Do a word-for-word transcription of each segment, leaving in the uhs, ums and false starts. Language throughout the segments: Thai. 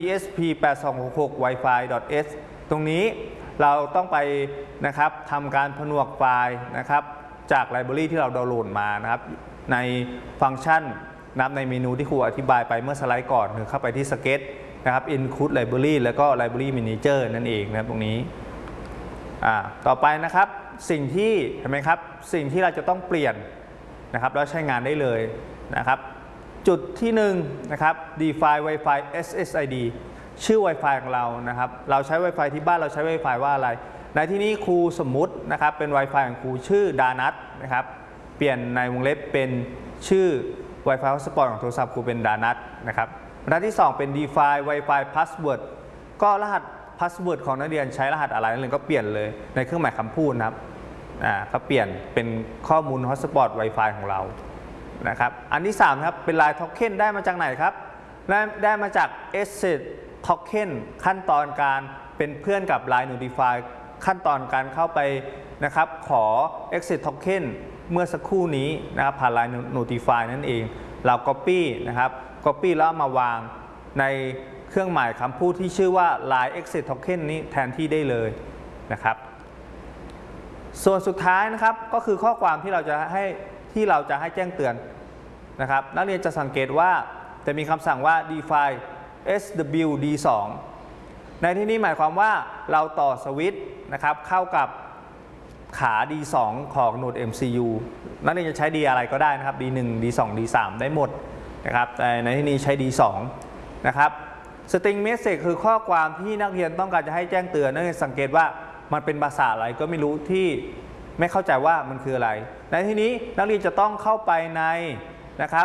อี เอส พี แปดสองหกหก wifi.s ตรงนี้เราต้องไปนะครับทำการผนวกไฟล์นะครับจากไลบรารีที่เราดาวน์โหลดมานะครับในฟังก์ชันนะครับในเมนูที่ครูอธิบายไปเมื่อสไลด์ก่อนคือเข้าไปที่ Sketch นะครับ Include Library แล้วก็ Library Manager นั่นเองนะครับตรงนี้อ่าต่อไปนะครับสิ่งที่เห็นไหมครับสิ่งที่เราจะต้องเปลี่ยนนะครับแล้วใช้งานได้เลยนะครับจุดที่หนึ่งนะครับ define Wi-Fi เอส เอส ไอ ดี ชื่อ Wi-Fi ของเรานะครับเราใช้ Wi-Fi ที่บ้านเราใช้ Wi-Fi ว่าอะไรในที่นี้ครูสมมุตินะครับเป็น Wi-Fi ของครูชื่อดานัทนะครับเปลี่ยนในวงเล็บเป็นชื่อ Wi-Fi hotspot ของโทรศัพท์ครูเป็นดานัทนะครับบรรทัดที่สองเป็น define Wi-Fi password ก็รหัส password ของนักเรียนใช้รหัสอะไรนักเรียนก็เปลี่ยนเลยในเครื่องหมายคำพูดนะครับอ่าก็เปลี่ยนเป็นข้อมูล hotspot Wi-Fi ของเรานะครับอันที่สามครับเป็น ไลน์ Token ได้มาจากไหนครับได้ได้มาจาก Exit Token ขั้นตอนการเป็นเพื่อนกับ ไลน์ Notify ขั้นตอนการเข้าไปนะครับขอ Exit Token เมื่อสักครู่นี้นะครับผ่าน ไลน์ Notify นั่นเองเรา Copy นะครับ Copy แล้วมาวางในเครื่องหมายคำพูดที่ชื่อว่า ไลน์ Exit Token นี้แทนที่ได้เลยนะครับส่วนสุดท้ายนะครับก็คือข้อความที่เราจะให้ที่เราจะให้แจ้งเตือนนะครับนักเรียนจะสังเกตว่าจะมีคำสั่งว่า define เอส ดับเบิลยู ดี สอง ในที่นี้หมายความว่าเราต่อสวิตช์นะครับเข้ากับขา ดี สอง ของ Node เอ็ม ซี ยู นักเรียนจะใช้ D อะไรก็ได้นะครับ ดี หนึ่ง ดี สอง ดี สาม ได้หมดนะครับแต่ในที่นี้ใช้ ดี สอง นะครับ string message คือข้อความที่นักเรียนต้องการจะให้แจ้งเตือนนักเรียนสังเกตว่ามันเป็นภาษาอะไรก็ไม่รู้ที่ไม่เข้าใจว่ามันคืออะไรในที่นี้นักเรียนจะต้องเข้าไปในนะครับ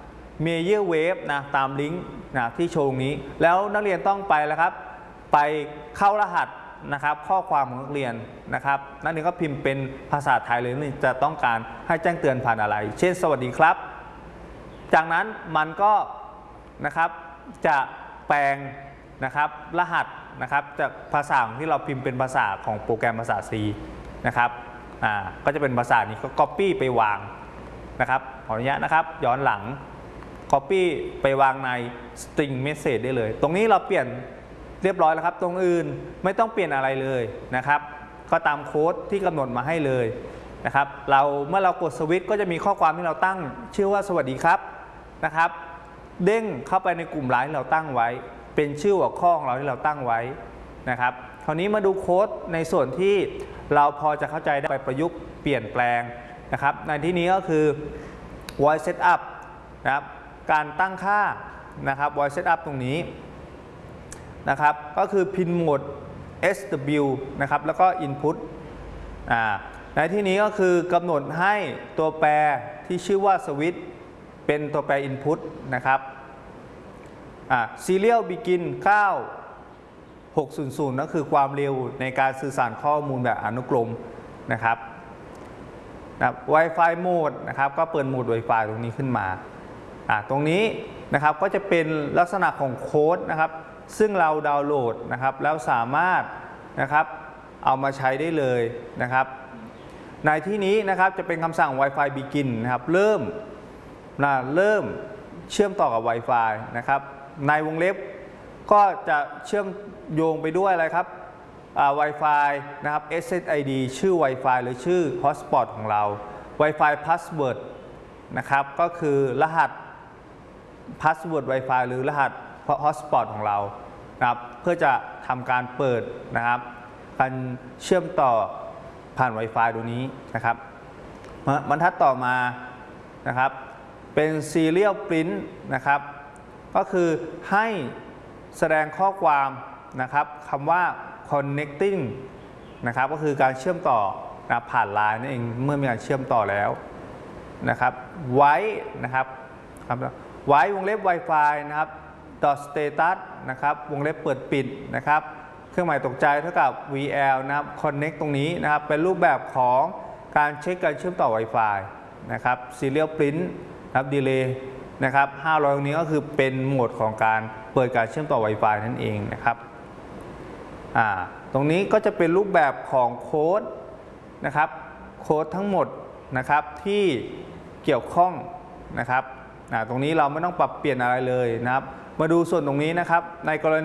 Major Wave นะตามลิงก์นะที่โชว์ตรงนี้แล้วนักเรียนต้องไปแล้วครับไปเข้ารหัสนะครับข้อความของนักเรียนนะครับนักเรียนก็พิมพ์เป็นภาษาไทยเลยนี่จะต้องการให้แจ้งเตือนผ่านอะไรเช่นสวัสดีครับจากนั้นมันก็นะครับจะแปลงนะครับรหัสนะครับจากภาษาที่เราพิมพ์เป็นภาษาของโปรแกรมภาษา C นะครับอ่าก็จะเป็นภาษานี้ก็ Copy ไปวางนะครับขออนุญาตนะครับย้อนหลัง Copy ไปวางใน String Message ได้เลยตรงนี้เราเปลี่ยนเรียบร้อยแล้วครับตรงอื่นไม่ต้องเปลี่ยนอะไรเลยนะครับก็ตามโค้ดที่กำหนดมาให้เลยนะครับเราเมื่อเรากดสวิตช์ก็จะมีข้อความที่เราตั้งชื่อว่าสวัสดีครับนะครับเด้งเข้าไปในกลุ่มไลน์ที่เราตั้งไว้เป็นชื่อหัวข้อของเราที่เราตั้งไว้นะครับคราวนี้มาดูโค้ดในส่วนที่เราพอจะเข้าใจได้ไปประยุกต์เปลี่ยนแปลงนะครับในที่นี้ก็คือ voice setup นะครับการตั้งค่านะครับ voice setup ตรงนี้นะครับก็คือ pin mode เอส ดับเบิลยู นะครับแล้วก็ input อ่าในที่นี้ก็คือกำหนดให้ตัวแปรที่ชื่อว่า switch เป็นตัวแปร input นะครับอ่า serial begin เก้าหกศูนย์ศูนย์นั่นคือความเร็วในการสื่อสารข้อมูลแบบอนุกรมนะครับนะ Wi-Fi mode นะครับก็เปิดโหมด Wi-Fi ตรงนี้ขึ้นมาอ่าตรงนี้นะครับก็จะเป็นลักษณะของโค้ดนะครับซึ่งเราดาวน์โหลดนะครับแล้วสามารถนะครับเอามาใช้ได้เลยนะครับในที่นี้นะครับจะเป็นคำสั่ง Wi-Fi begin นะครับเริ่มนะเริ่มเชื่อมต่อกับ Wi-Fi นะครับในวงเล็บก็จะเชื่อมโยงไปด้วยอะไรครับ Wi-Fi นะครับ เอส เอส ไอ ดี ชื่อ Wi-Fi หรือชื่อ Hotspot ของเรา Wi-Fi Password นะครับก็คือรหัส Password Wi-Fi หรือรหัส Hotspot ของเรานะครับเพื่อจะทำการเปิดนะครับการเชื่อมต่อผ่าน Wi-Fi ตรงนี้นะครับบรรทัดต่อมานะครับเป็น Serial Print นะครับก็คือให้แสดงข้อความนะครับคำว่า connecting นะครับก็คือการเชื่อมต่อนะผ่านไลน์นั่นเองเมื่อมีการเชื่อมต่อแล้วนะครับไว้นะครับไว้วงเล็บ Wi-Fi นะครับ .status นะครับวงเล็บเปิดปิดนะครับเครื่องหมายตกใจเท่ากับ วี แอล นะครับ connect ตรงนี้นะครับเป็นรูปแบบของการเช็คการเชื่อมต่อ Wi-Fi นะครับ serial print นะครับ delay นะครับห้าร้อยตรงนี้ก็คือเป็นโหมดของการเปิดการเชื่อมต่อ Wi-Fi นั่นเองนะครับอ่าตรงนี้ก็จะเป็นรูปแบบของโค้ดนะครับโค้ดทั้งหมดนะครับที่เกี่ยวข้องนะครับอ่าตรงนี้เราไม่ต้องปรับเปลี่ยนอะไรเลยนะครับมาดูส่วนตรงนี้นะครับในกรณี